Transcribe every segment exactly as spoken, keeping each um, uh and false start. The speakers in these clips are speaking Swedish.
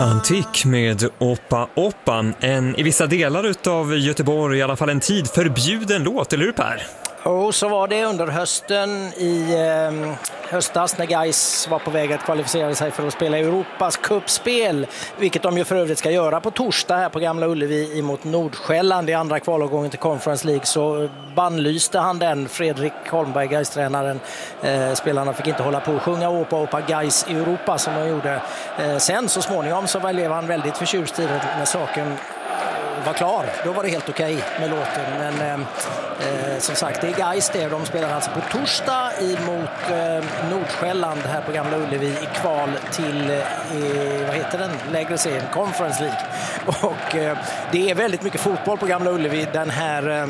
Antik med Oppa Oppa, en i vissa delar utav Göteborg i alla fall en tid förbjuden låt, eller hur Per? Och så var det under hösten i eh, höstas när Gais var på väg att kvalificera sig för att spela Europas cupspel, vilket de ju för övrigt ska göra på torsdag här på Gamla Ullevi emot Nordsjälland i andra kvalomgången till Conference League. Så bannlyste han den, Fredrik Holmberg, Gais-tränaren. Eh, spelarna fick inte hålla på och sjunga Oppa Oppa Gais i Europa som de gjorde. Eh, sen så småningom så var han väldigt förtjust i det när saken var klar. Då var det helt okej med låten. Men eh, eh, som sagt, det är Gais det. De spelar alltså på torsdag emot eh, Nordsjälland här på Gamla Ullevi i kval till, eh, vad heter den? Lägre serien, Conference League. Och eh, det är väldigt mycket fotboll på Gamla Ullevi den här eh,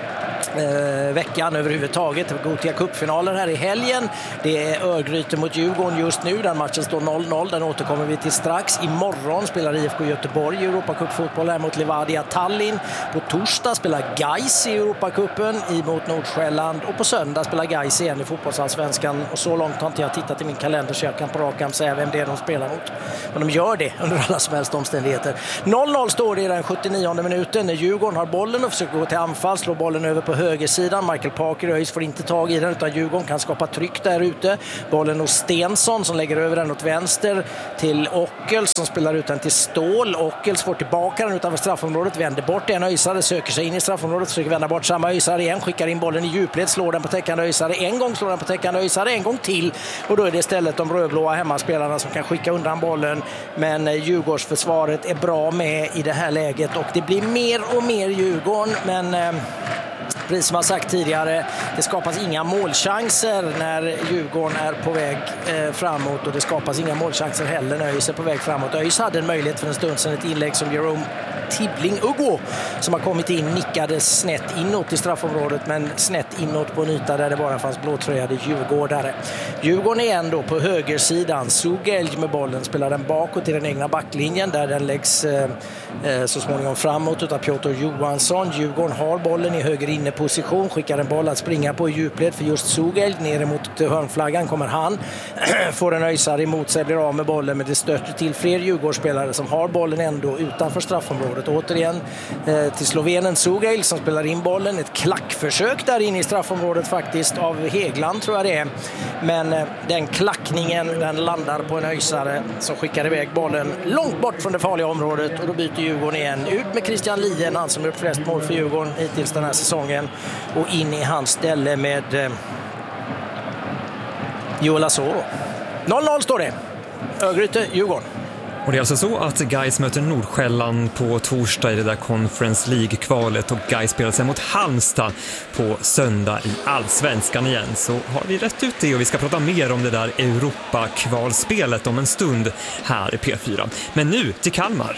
Eh, veckan överhuvudtaget. Gothia Cup-finaler här i helgen. Det är Örgryte mot Djurgården just nu. Den matchen står noll noll. Den återkommer vi till strax. Imorgon spelar I F K Göteborg i Europa Cup-fotboll här mot Levadia Tallinn. På torsdag spelar Gais i Europa Cupen emot Nordsjälland. Och på söndag spelar Gais igen i fotbollsallsvenskan. Och så långt har inte jag tittat i min kalender så jag kan på rak arm säga vem det är de spelar mot. Men de gör det under alla som helst omständigheter. noll noll står det i den sjuttionionde minuten när Djurgården har bollen och försöker gå till anfall. Slår bollen över på högersidan. Michael Parker Öis får inte tag i den utan Djurgården kan skapa tryck där ute. Bollen hos Stensson som lägger över den åt vänster till Ockels som spelar ut den till Ståhl. Ockels får tillbaka den utanför straffområdet, vänder bort en Öisare, söker sig in i straffområdet, försöker vända bort samma Öisare igen, skickar in bollen i djupled, slår den på täckande Öisare, en gång slår den på täckande Öisare, en gång till och då är det istället de rödblåa hemmaspelarna som kan skicka undan bollen, men Djurgårdsförsvaret är bra med i det här läget och det blir mer och mer Djurgården, men eh, precis som jag sagt tidigare, det skapas inga målchanser när Djurgården är på väg eh, framåt och det skapas inga målchanser heller när Öis är på väg framåt. Öis hade en möjlighet för en stund sedan, ett inlägg som Jerome Tibbling-Uggo som har kommit in, nickade snett inåt i straffområdet men snett inåt på en yta där det bara fanns blåtröjade djurgårdare. Djurgården är ändå på högersidan. Sugelj med bollen spelar den bakåt till den egna backlinjen där den läggs eh, så småningom framåt utav Piotr Johansson. Djurgården har bollen i höger inneposition, skickar en boll att springa på i djupled för just Sugelj. Ner mot hörnflaggan kommer han. Får en Öisare emot sig, blir av med bollen, men det stöter till fler Djurgårdsspelare som har bollen ändå utanför straffområdet. Återigen eh, till slovenen Sugelj som spelar in bollen. Ett klackförsök där inne i straffområdet faktiskt av Hegland tror jag det är. Men eh, den klackningen den landar på en Öisare som skickar iväg bollen långt bort från det farliga området och då byter Djurgården igen. Ut med Christian Lien, han som gjort flest mål för Djurgården hittills den här säsongen, och in i hans ställe med eh, Joel Asoro. noll noll står det. Örgryte, Djurgården. Och det är alltså så att Gais möter Nordsjälland på torsdag i det där Conference League-kvalet och Gais spelar sig mot Halmstad på söndag i Allsvenskan igen. Så har vi rätt ut det och vi ska prata mer om det där Europa-kvalspelet om en stund här i P fyra. Men nu till Kalmar.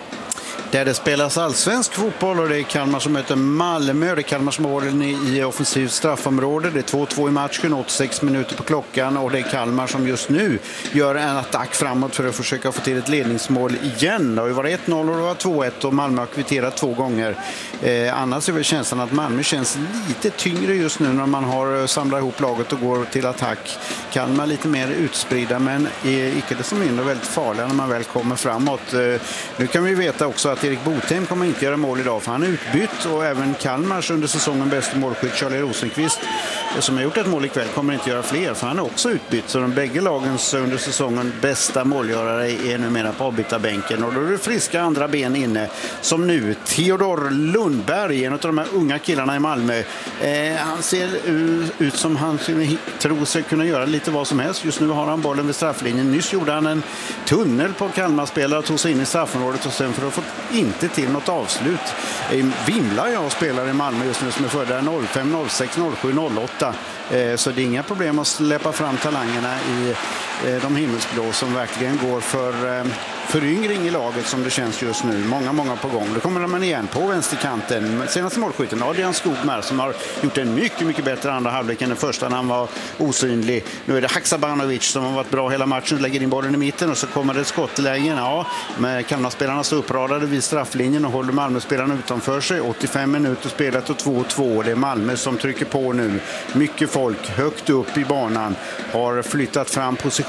Där det spelas allsvensk fotboll och det är Kalmar som möter Malmö. Det är Kalmar som har den i offensivt straffområde. Det är två två i matchen, åttiosex minuter på klockan och det är Kalmar som just nu gör en attack framåt för att försöka få till ett ledningsmål igen. Det har ju varit ett noll och det var två ett och Malmö har kvitterat två gånger. Eh, annars är väl känslan att Malmö känns lite tyngre just nu när man har samlat ihop laget och går till attack. Kalmar lite mer utspridda men är icke det som mindre väldigt farliga när man väl kommer framåt. Eh, nu kan vi veta också att Erik Botheim kommer inte göra mål idag för han är utbytt och även Kalmars under säsongen bästa målskytt Charlie Rosenqvist som har gjort ett mål ikväll kommer inte göra fler för han är också utbytt, så de bägge lagens under säsongen bästa målgörare är numera på avbytarbänken och då är det friska andra ben inne som nu Theodor Lundberg, en av de här unga killarna i Malmö. Eh, han ser ut som han tror sig kunna göra lite vad som helst. Just nu har han bollen vid strafflinjen. Nyss gjorde han en tunnel på Kalmar-spelare och tog sig in i straffområdet och sen för att få inte till något avslut. Vimlar jag spelar i Malmö just nu som är födda noll fem, noll sex, noll sju, noll åtta. Så det är inga problem att släppa fram talangerna i de himmelsblå som verkligen går för föryngring i laget som det känns just nu. Många, många på gång. Då kommer man igen på vänsterkanten. Senaste målskytten Adrian Skogmar som har gjort en mycket, mycket bättre andra halvlek än den första när han var osynlig. Nu är det Haksabanovic som har varit bra hela matchen. Lägger in bollen i mitten och så kommer det skottlägen. Ja, men Kalmarspelarna står uppradade vid strafflinjen och håller Malmö-spelarna utanför sig. åttiofem minuter spelat och två två. Det är Malmö som trycker på nu. Mycket folk högt upp i banan har flyttat fram position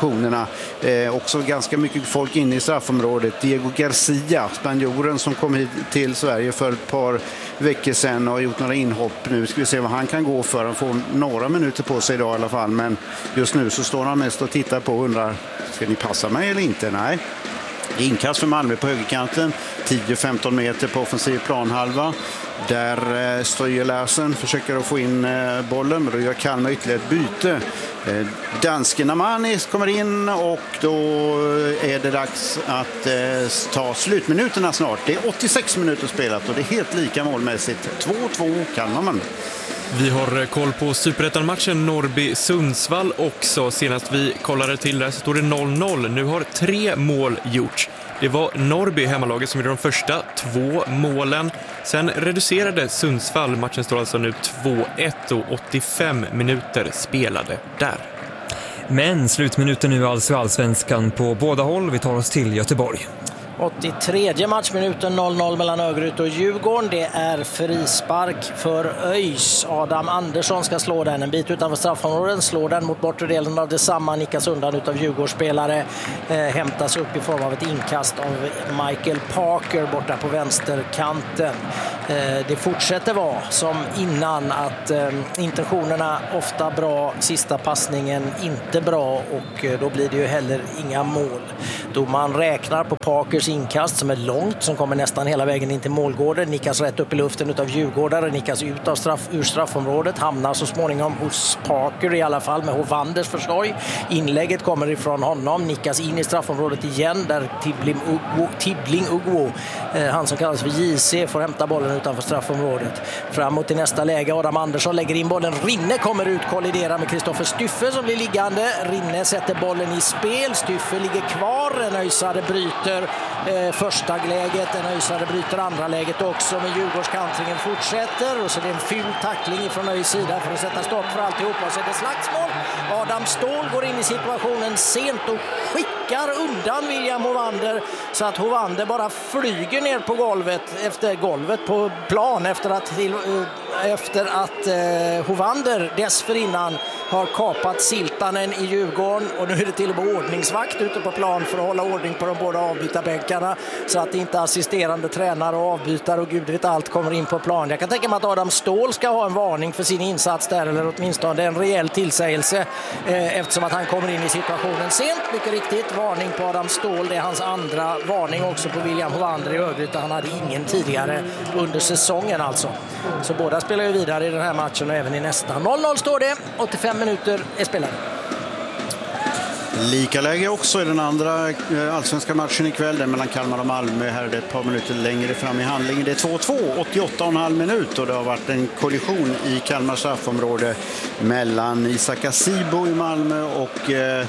intentionerna. Eh, också ganska mycket folk inne i straffområdet. Diego Garcia, spanjoren som kom hit till Sverige för ett par veckor sedan och har gjort några inhopp. Nu ska vi se vad han kan gå för. Han får några minuter på sig idag i alla fall, men just nu så står han mest och tittar på och undrar, ska ni passa mig eller inte? Nej. Inkast för Malmö på högerkanten, tio till femton meter på offensiv planhalva. Där eh, Støye Larsen försöker att få in eh, bollen, men då gör Kalmar ytterligare ett byte. Eh, dansken Amanis kommer in och då är det dags att eh, ta slutminuterna snart. Det är åttiosex minuter spelat och det är helt lika målmässigt. två två Kalmar Malmö. Vi har koll på Superettan-matchen Norrby-Sundsvall också. Senast vi kollade till där så står det noll noll. Nu har tre mål gjorts. Det var Norrby, hemmalaget, som gjorde de första två målen. Sen reducerade Sundsvall. Matchen står alltså nu två ett och åttiofem minuter spelade där. Men slutminuten nu alltså Allsvenskan på båda håll. Vi tar oss till Göteborg. åttiotredje matchminuten, noll noll mellan Örgryte och Djurgården. Det är frispark för ÖIS. Adam Andersson ska slå den en bit utanför straffområden. Slår den mot bortre delen av detsamma. Nickas undan utav Djurgårdsspelare. Eh, hämtas upp i form av ett inkast av Michael Parker borta på vänsterkanten. Eh, det fortsätter vara som innan att eh, intentionerna ofta bra. Sista passningen inte bra och eh, då blir det ju heller inga mål. Då man räknar på Parkers inkast som är långt, som kommer nästan hela vägen in till målgården, nickas rätt upp i luften utav Djurgårdare, nickas ut av straff, ur straffområdet, hamnar så småningom hos Parker i alla fall med Hovanders försorg. Inlägget kommer ifrån honom, nickas in i straffområdet igen där Tibbling Ugwo, Tibbling Ugwo eh, han som kallas för J C, får hämta bollen utanför straffområdet. Framåt till nästa läge, Adam Andersson lägger in bollen, Rinne kommer ut, kolliderar med Kristoffer Styffe som blir liggande. Rinne sätter bollen i spel, Styffe ligger kvar, en öjsare bryter Eh, första läget, en öjsare bryter andra läget också, men Djurgårdskantringen fortsätter och så det är en ful tackling från ÖIS sida för att sätta stopp för alltihopa och så är det slagsmål. Adam Ståhl går in i situationen sent och skickar undan William Hovander så att Hovander bara flyger ner på golvet efter golvet på plan efter att, efter att eh, Hovander dessförinnan har kapat Siltanen i Djurgården och nu är det till och med ordningsvakt ute på plan för att hålla ordning på de båda avbytarbänkarna så att inte assisterande tränare och avbytare och gud vet allt kommer in på plan. Jag kan tänka mig att Adam Ståhl ska ha en varning för sin insats där, eller åtminstone en rejäl tillsägelse eh, eftersom att han kommer in i situationen sent. Mycket riktigt, varning på Adam Ståhl. Det är hans andra varning också på William Hovander i övrigt. Han hade ingen tidigare under säsongen alltså. Så båda spelar ju vidare i den här matchen och även i nästa. noll noll står det, åttiofem minuter är spelade. Lika läge också i den andra allsvenska matchen ikväll, den mellan Kalmar och Malmö. Här är det ett par minuter längre fram i handlingen. Det är två två, åttioåtta och en halv minut och det har varit en kollision i Kalmar straffområde mellan Isak Asibo i Malmö och eh,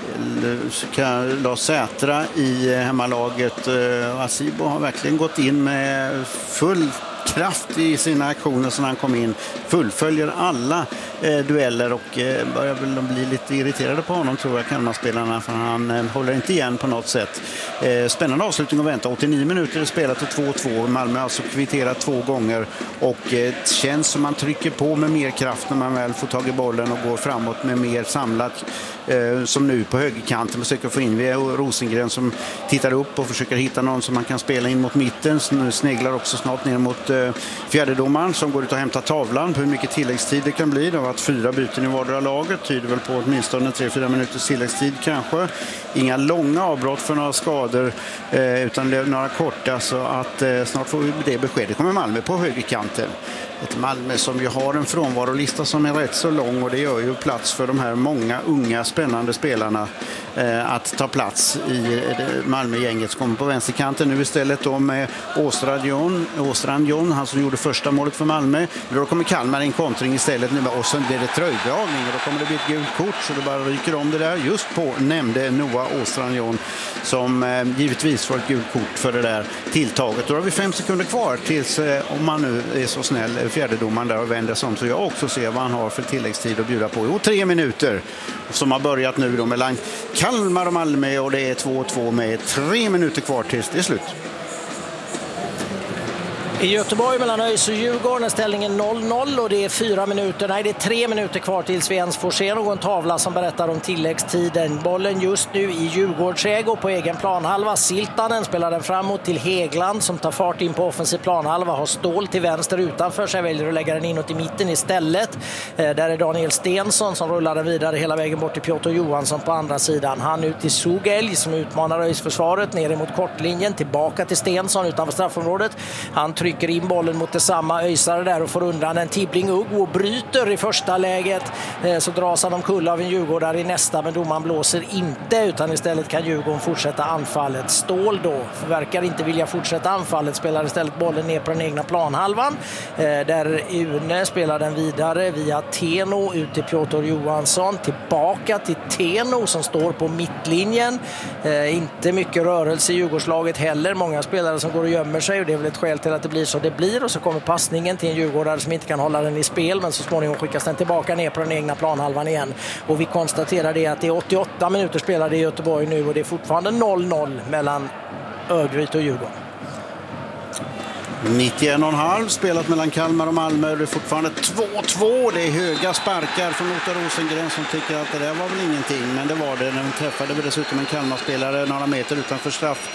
Lars Sätra i hemmalaget. Asibo har verkligen gått in med full kraft i sina aktioner som han kom in, fullföljer alla eh, dueller och eh, börjar väl bli lite irriterade på honom tror jag, Kalmarspelarna, för han eh, håller inte igen på något sätt. Eh, spännande avslutning att vänta, åttionio minuter spelat och två två. Malmö har alltså kvitterat två gånger och eh, känns som man trycker på med mer kraft när man väl får tag i bollen och går framåt med mer samlat eh, som nu på högerkanten, försöker få in via Rosengren som tittar upp och försöker hitta någon som man kan spela in mot mitten. Så nu sneglar också snart ner mot eh, fjärdedomaren som går ut och hämtar tavlan på hur mycket tilläggstid det kan bli. Det har varit fyra byten i vardera laget, tyder väl på åtminstone tre fyra minuters tilläggstid kanske. Inga långa avbrott för några skador eh, utan några korta, så att eh, snart får vi det beskedet. Kommer Malmö på högerkanten. Ett Malmö som ju har en frånvarolista som är rätt så lång och det gör ju plats för de här många unga spännande spelarna eh, att ta plats i Malmö-gänget som kommer på vänsterkanten nu istället då med Åstrand John, han som gjorde första målet för Malmö. Då kommer Kalmar en kontring istället nu och sen blir det tröjdragning och då kommer det bli ett gult kort så det bara ryker om det där just på nämnde Noah Åstrand John som eh, givetvis får ett gult kort för det där tilltaget. Då har vi fem sekunder kvar tills eh, om man nu är så snäll fjärdedomaren där och vänder sig om så jag också ser vad han har för tilläggstid att bjuda på. Jo, tre minuter som har börjat nu då mellan Kalmar och Malmö och det är två två med tre minuter kvar tills det är slut. I Göteborg mellan ÖIS och Djurgården är ställningen noll noll och det är fyra minuter, nej det är tre minuter kvar tills vi ens får se någon tavla som berättar om tilläggstiden. Bollen just nu i Djurgårdsägo på egen planhalva. Siltanen spelar den framåt till Hegland som tar fart in på offensiv planhalva. Har Stål till vänster utanför sig, väljer att lägga den inåt i mitten istället. Eh, där är Daniel Stensson som rullar den vidare hela vägen bort till Piotr Johansson på andra sidan. Han ut till Sogelj som utmanar ÖIS-försvaret ner emot kortlinjen, tillbaka till Stensson utanför straffområdet. Han trycker in bollen mot detsamma öjsare där och får undan en Tibbling Ugg och bryter i första läget. Eh, så dras han omkull av en Djurgårdare i nästa, men domaren blåser inte utan istället kan Djurgården fortsätta anfallet. Stål då verkar inte vilja fortsätta anfallet, spelar istället bollen ner på den egna planhalvan. Eh, där Une spelar den vidare via Teno ut till Piotr Johansson, tillbaka till Teno som står på mittlinjen. Eh, inte mycket rörelse i Djurgårdslaget heller, många spelare som går och gömmer sig och det är väl ett skäl till att det blir så det blir, och så kommer passningen till en Djurgårdare som inte kan hålla den i spel, men så småningom skickas den tillbaka ner på den egna planhalvan igen. Och vi konstaterar det att det är åttioåtta minuter spelade i Göteborg nu och det är fortfarande noll noll mellan Örgryte och Djurgården. nittioen komma fem spelat mellan Kalmar och Malmö. Det är fortfarande två två. Det är höga sparkar från Lotta Rosengren som tycker att det där var väl ingenting, men det var det när de träffade dessutom en Kalmar-spelare några meter utanför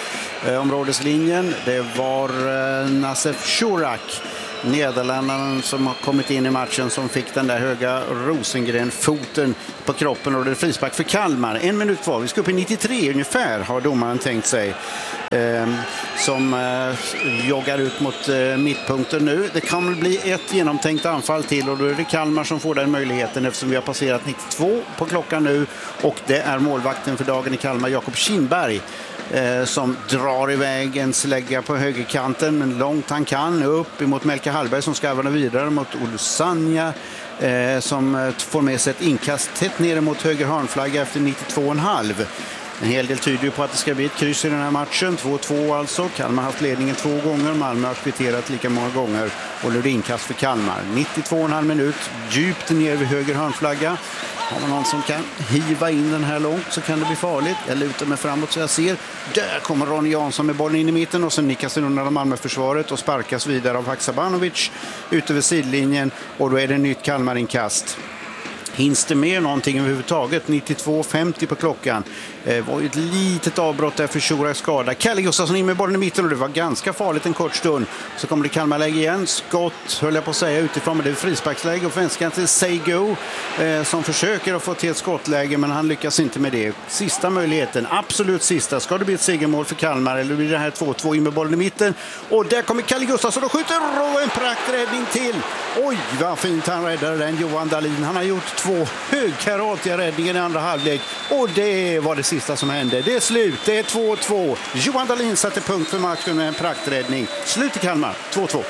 straffområdeslinjen. Det var Nassef Shurak, nederländaren som har kommit in i matchen, som fick den där höga Rosengren-foten på kroppen, och det är frispark för Kalmar. En minut kvar, vi ska upp i nittiotre ungefär har domaren tänkt sig, eh, som eh, joggar ut mot eh, mittpunkten nu. Det kan väl bli ett genomtänkt anfall till och då är det Kalmar som får den möjligheten eftersom vi har passerat nittiotvå på klockan nu, och det är målvakten för dagen i Kalmar, Jakob Kindberg, Eh, som drar iväg en slägga på högerkanten, men långt han kan upp emot Melke Hallberg som ska vara vidare mot Olusanya, eh, som får med sig ett inkast tätt ner mot höger hörnflagga efter nittiotvå komma fem. En hel del tyder ju på att det ska bli ett kryss i den här matchen. två två alltså. Kalmar har haft ledningen två gånger. Malmö har kvitterat lika många gånger. Och nu är det inkast för Kalmar. nittiotvå komma fem minut. Djupt ner vid höger hörnflagga. Har man någon som kan hiva in den här långt så kan det bli farligt. Jag lutar mig framåt så jag ser. Där kommer Ronny Jansson med bollen in i mitten och sen nickas den under Malmöförsvaret och sparkas vidare av Haksabanovic ut över sidlinjen. Och då är det nytt Kalmar-inkast. Hinns det med någonting överhuvudtaget? nittiotvå femtio på klockan. Det var ju ett litet avbrott där för Shuraks skada. Kalle Gustafsson in med bollen i mitten och det var ganska farligt en kort stund. Så kommer det Kalmarläge igen. Skott höll jag på att säga utifrån, men det är frisparksläge och svenskan till Seigo eh, som försöker att få till ett skottläge, men han lyckas inte med det. Sista möjligheten, absolut sista. Ska det bli ett segermål för Kalmar eller blir det här två två in med bollen i mitten? Och där kommer Kalle Gustafsson och skjuter och en prakträddning till. Oj, vad fint han räddade den, Johan Dahlin. Han har gjort två högkaratiga räddningar i andra halvlek och det var det sista som hände. Det är slut, det är två två. Johan Dahlin satte punkt för matchen med en prakträddning. Slut i Kalmar, två två.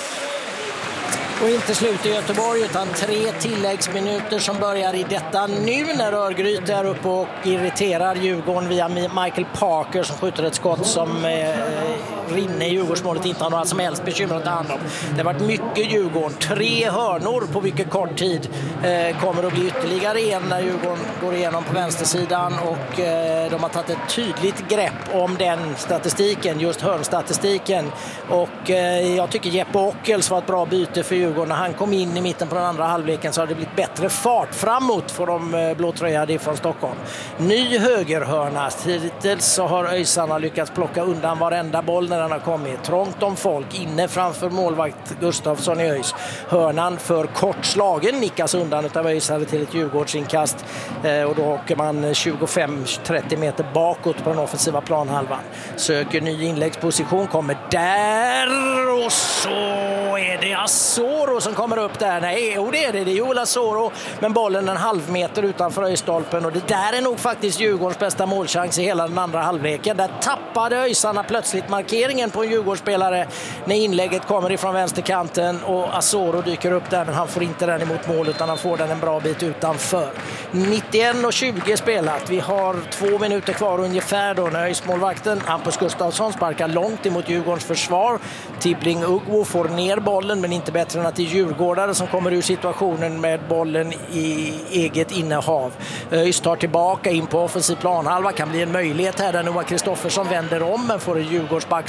Och inte slut i Göteborg utan tre tilläggsminuter som börjar i detta nu när Örgryte är uppe och irriterar Djurgården via Michael Parker som skjuter ett skott som eh, rinner i Djurgårdsmålet, inte har några som helst bekymmer att ta hand om. Det har varit mycket Djurgården, tre hörnor på mycket kort tid. Eh, kommer att bli ytterligare en när Djurgården går igenom på vänstersidan och eh, de har tagit ett tydligt grepp om den statistiken, just hörnstatistiken. Och eh, jag tycker Jeppe Ockels var ett bra byte för Djurgården. När han kom in i mitten på den andra halvleken så har det blivit bättre fart framåt för de blåtröjade från Stockholm. Ny högerhörna. Hittills så har öjsarna lyckats plocka undan varenda boll när den har kommit. Trångt om folk inne framför målvakt Gustafsson i ÖIS. Hörnan för kortslagen nickas undan utav öjsare till ett Djurgårdsinkast eh, och då åker man tjugofem trettio meter bakåt på den offensiva planhalvan. Söker ny inläggsposition, kommer där och så är det Asoro som kommer upp där. Nej, jo, det är det. Det är Joel Asoro, men bollen en halv meter utanför öjstolpen och det där är nog faktiskt Djurgårdens bästa målchans i hela den andra halvleken. Där tappade öjsarna plötsligt markeringen på en Djurgårdsspelare när inlägget kommer ifrån vänsterkanten och Asoro dyker upp där, men han får inte den emot mål utan han får den en bra bit utanför. nittioen och tjugo spelat. Vi har två minuter kvar ungefär då när öjsmålvakten Hampus Gustafsson sparkar långt emot Djurgårdens försvar. Tibbling Uggo får ner bollen, men inte bättre än att det är Djurgårdare som kommer ur situationen med bollen i eget innehav. ÖIS tar tillbaka in på offensiv planhalva, kan bli en möjlighet här där Noah Kristoffersson vänder om men får en Djurgårdsback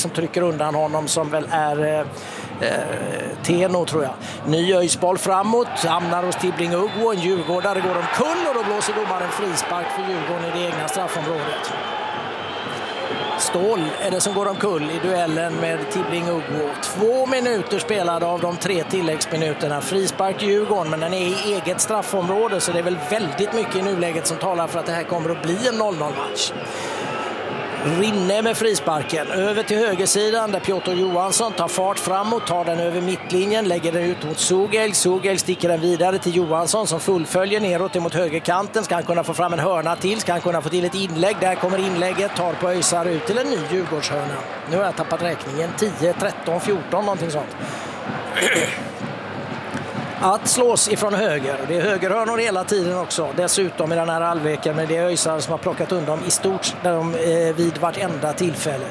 som trycker undan honom som väl är eh, Teno tror jag. Ny Öjsboll framåt, hamnar hos Tibbling Uggo, en djurgårdare går omkull och då blåser domaren frispark för Djurgården i det egna straffområdet. Ståhl är det som går omkull i duellen med Tibbling Uggo. Två minuter spelade av de tre tilläggsminuterna. Frispark Djurgården, men den är i eget straffområde så det är väl väldigt mycket i nuläget som talar för att det här kommer att bli en noll noll-match. Rinne med frisparken över till högersidan där Piotr Johansson tar fart framåt, tar den över mittlinjen, lägger den ut mot Sugel. Sugel sticker den vidare till Johansson som fullföljer neråt mot högerkanten. Ska han kunna få fram en hörna till? Ska han kunna få till ett inlägg? Där kommer inlägget, tar på Öjsar ut till en ny Djurgårdshörna. Nu har jag tappat räkningen. tio, tretton, fjorton någonting sånt. Att slås ifrån höger. Det är högerhörnor hela tiden också. Dessutom i den här halvleken, men det är Öjsar som har plockat undan i stort där de, eh, vid vartenda tillfälle.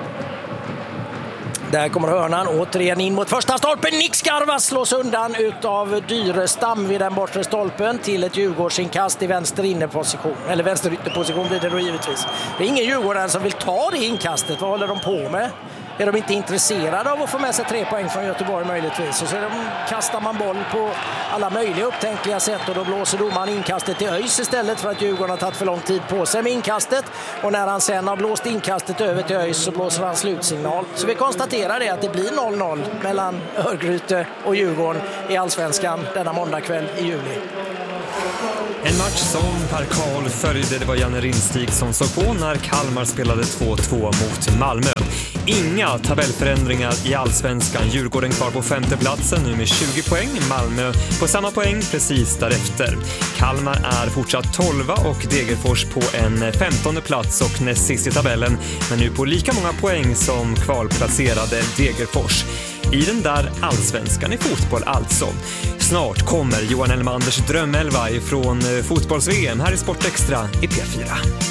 Där kommer hörnan återigen in mot första stolpen. Nick Skarva slås undan utav Dyrestam vid den bortre stolpen till ett Djurgårdsinkast i vänster inneposition. Eller vänster ytterposition blir det då givetvis. Det är ingen Djurgårdare som vill ta det inkastet. Vad håller de på med? Är de inte intresserade av att få med sig tre poäng från Göteborg möjligtvis? Och så de, kastar man boll på alla möjliga upptänkliga sätt och då blåser domaren inkastet till Öjs istället för att Djurgården har tagit för lång tid på sig med inkastet. Och när han sen har blåst inkastet över till Öjs så blåser han slutsignal. Så vi konstaterar det att det blir noll noll mellan Örgryte och Djurgården i Allsvenskan denna måndagkväll i juli. En match som Per Karl följde, det var Janne Rindstig som såg på när Kalmar spelade två två mot Malmö. Inga tabellförändringar i Allsvenskan. Djurgården kvar på femte platsen nu med tjugo poäng. Malmö på samma poäng precis därefter. Kalmar är fortsatt tolva och Degerfors på en femtonde plats och näst sist i tabellen. Men nu på lika många poäng som kvalplacerade Degerfors. I den där Allsvenskan i fotboll alltså. Snart kommer Johan Elmanders drömelva ifrån fotbolls-V M här i Sportextra i P fyra.